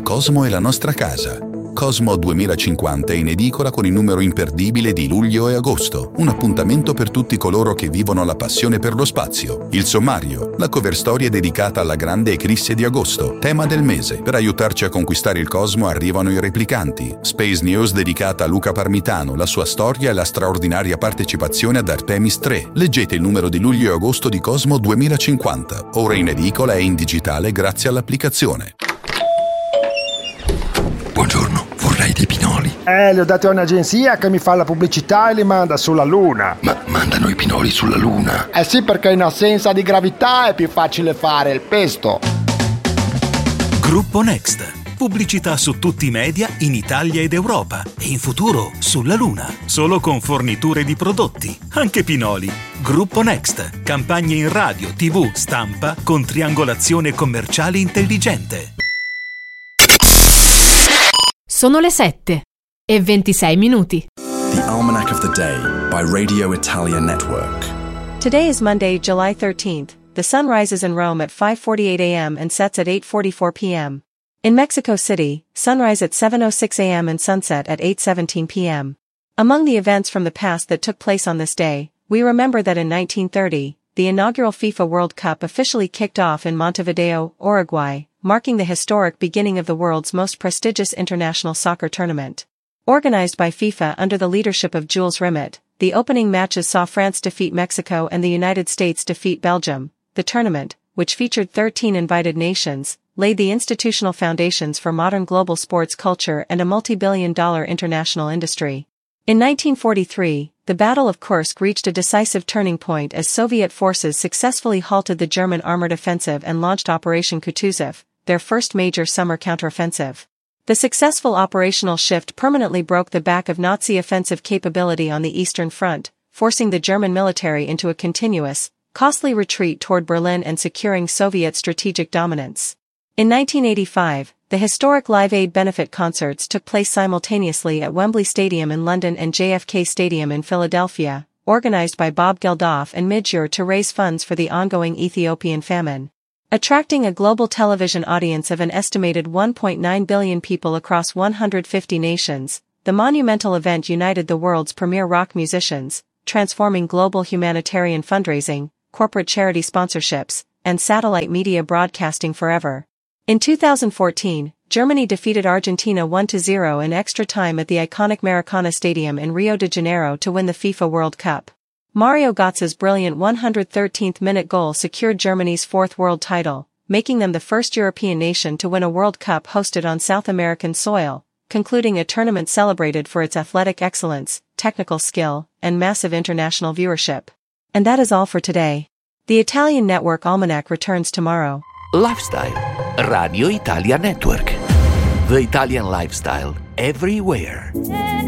Cosmo è la nostra casa. Cosmo 2050 è in edicola con il numero imperdibile di luglio e agosto, un appuntamento per tutti coloro che vivono la passione per lo spazio. Il sommario, la cover story dedicata alla grande eclisse di agosto, tema del mese. Per aiutarci a conquistare il cosmo arrivano i replicanti. Space News dedicata a Luca Parmitano, la sua storia e la straordinaria partecipazione ad Artemis 3. Leggete il numero di luglio e agosto di Cosmo 2050, ora in edicola e in digitale grazie all'applicazione. Buongiorno, vorrei dei pinoli. Li ho dati a un'agenzia che mi fa la pubblicità e li manda sulla Luna. Ma mandano i pinoli sulla Luna? Sì, perché in assenza di gravità è più facile fare il pesto. Gruppo Next. Pubblicità su tutti i media in Italia ed Europa e in futuro sulla Luna. Solo con forniture di prodotti, anche pinoli. Gruppo Next. Campagne in radio, TV, stampa con triangolazione commerciale intelligente. Sono le 7:26. The Almanac of the Day by Radio Italia Network. Today is Monday, July 13th. The sun rises in Rome at 5:48 a.m. and sets at 8:44 p.m. In Mexico City, sunrise at 7:06 a.m. and sunset at 8:17 p.m. Among the events from the past that took place on this day, we remember that in 1930, the inaugural FIFA World Cup officially kicked off in Montevideo, Uruguay, marking the historic beginning of the world's most prestigious international soccer tournament. Organized by FIFA under the leadership of Jules Rimet, the opening matches saw France defeat Mexico and the United States defeat Belgium. The tournament, which featured 13 invited nations, laid the institutional foundations for modern global sports culture and a multi-billion-dollar international industry. In 1943, the Battle of Kursk reached a decisive turning point as Soviet forces successfully halted the German armored offensive and launched Operation Kutuzov, their first major summer counteroffensive. The successful operational shift permanently broke the back of Nazi offensive capability on the Eastern Front, forcing the German military into a continuous, costly retreat toward Berlin and securing Soviet strategic dominance. In 1985, the historic Live Aid benefit concerts took place simultaneously at Wembley Stadium in London and JFK Stadium in Philadelphia, organized by Bob Geldof and Midjur to raise funds for the ongoing Ethiopian famine. Attracting a global television audience of an estimated 1.9 billion people across 150 nations, the monumental event united the world's premier rock musicians, transforming global humanitarian fundraising, corporate charity sponsorships, and satellite media broadcasting forever. In 2014, Germany defeated Argentina 1-0 in extra time at the iconic Maracana Stadium in Rio de Janeiro to win the FIFA World Cup. Mario Götze's brilliant 113th-minute goal secured Germany's fourth world title, making them the first European nation to win a World Cup hosted on South American soil, concluding a tournament celebrated for its athletic excellence, technical skill, and massive international viewership. And that is all for today. The Italian Network Almanac returns tomorrow. Lifestyle. Radio Italia Network. The Italian lifestyle everywhere.